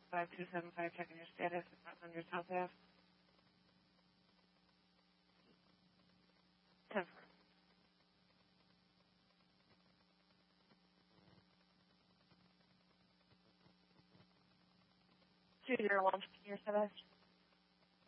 5275, checking your status. On your South Ave. 10. 201, checking your status.